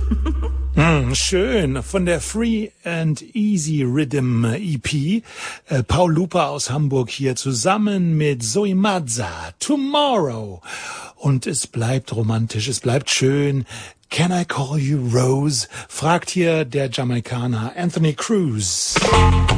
Schön. Von der Free and Easy Rhythm EP. Paul Lupa aus Hamburg hier zusammen mit Zoe Mazza. Tomorrow. Und es bleibt romantisch, es bleibt schön. Can I call you Rose? Fragt hier der Jamaikaner Anthony Cruz.